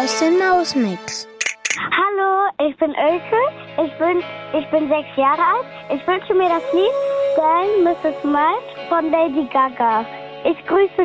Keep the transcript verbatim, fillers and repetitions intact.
aus dem Mausmix. Hallo, ich bin Elke. Ich bin, ich bin sechs Jahre alt. Ich wünsche mir das Lied Dann Misses Mind von Lady Gaga. Ich grüße